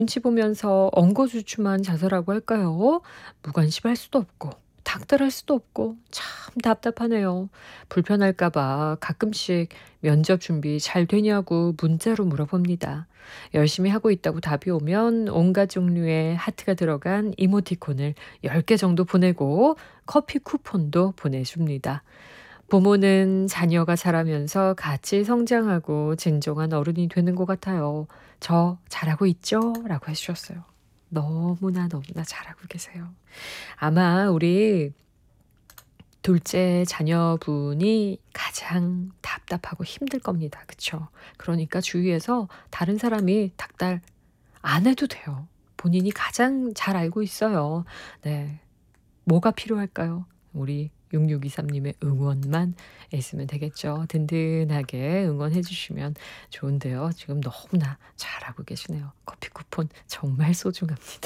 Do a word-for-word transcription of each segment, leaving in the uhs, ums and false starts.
눈치 보면서 엉거주춤한 자세라고 할까요? 무관심할 수도 없고 닥달할 수도 없고 참 답답하네요. 불편할까 봐 가끔씩 면접 준비 잘 되냐고 문자로 물어봅니다. 열심히 하고 있다고 답이 오면 온갖 종류의 하트가 들어간 이모티콘을 열 개 정도 보내고 커피 쿠폰도 보내줍니다. 부모는 자녀가 자라면서 같이 성장하고 진정한 어른이 되는 것 같아요. 저 잘하고 있죠? 라고 해주셨어요. 너무나 너무나 잘하고 계세요. 아마 우리 둘째 자녀분이 가장 답답하고 힘들 겁니다. 그쵸? 그러니까 주위에서 다른 사람이 닥달 안 해도 돼요. 본인이 가장 잘 알고 있어요. 네. 뭐가 필요할까요? 우리 육육이삼님의 응원만 있으면 되겠죠. 든든하게 응원해 주시면 좋은데요. 지금 너무나 잘하고 계시네요. 커피 쿠폰 정말 소중합니다.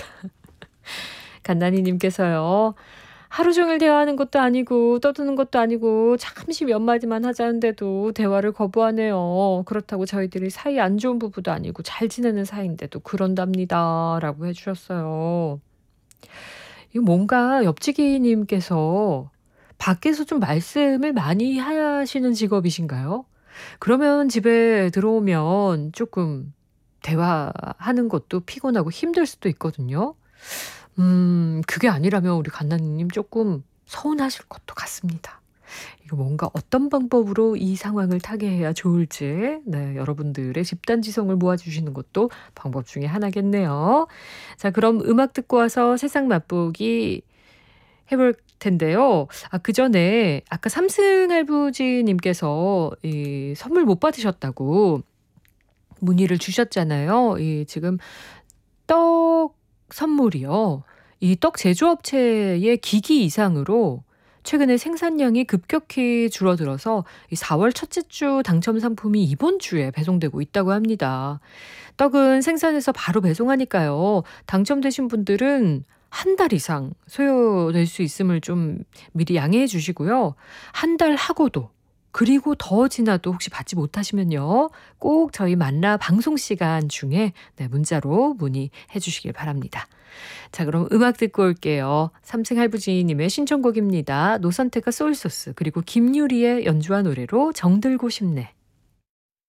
간나니님께서요. 하루 종일 대화하는 것도 아니고 떠드는 것도 아니고 잠시 몇 마디만 하자는데도 대화를 거부하네요. 그렇다고 저희들이 사이 안 좋은 부부도 아니고 잘 지내는 사이인데도 그런답니다. 라고 해주셨어요. 이거 뭔가 옆지기님께서 밖에서 좀 말씀을 많이 하시는 직업이신가요? 그러면 집에 들어오면 조금 대화하는 것도 피곤하고 힘들 수도 있거든요. 음 그게 아니라면 우리 간나님 조금 서운하실 것도 같습니다. 이거 뭔가 어떤 방법으로 이 상황을 타개해야 좋을지 네 여러분들의 집단지성을 모아주시는 것도 방법 중에 하나겠네요. 자 그럼 음악 듣고 와서 세상 맛보기 해볼 텐데요. 아 그전에 아까 삼승할부지님께서 이 선물 못 받으셨다고 문의를 주셨잖아요. 이 지금 떡 선물이요. 이 떡 제조업체의 기기 이상으로 최근에 생산량이 급격히 줄어들어서 이 사월 첫째 주 당첨 상품이 이번 주에 배송되고 있다고 합니다. 떡은 생산해서 바로 배송하니까요. 당첨되신 분들은 한 달 이상 소요될 수 있음을 좀 미리 양해해 주시고요. 한 달 하고도 그리고 더 지나도 혹시 받지 못하시면요. 꼭 저희 만나 방송 시간 중에 네, 문자로 문의해 주시길 바랍니다. 자 그럼 음악 듣고 올게요. 삼승할부지님의 신청곡입니다. 노선택과 소울소스 그리고 김유리의 연주한 노래로 정들고 싶네.